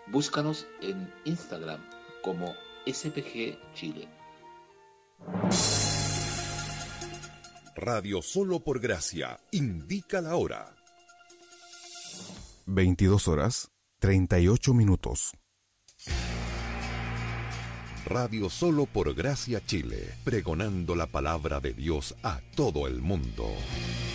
Búscanos en Instagram como SPG Chile. Radio Solo por Gracia indica la hora. 22:38. Radio Solo por Gracia Chile, pregonando la palabra de Dios a todo el mundo.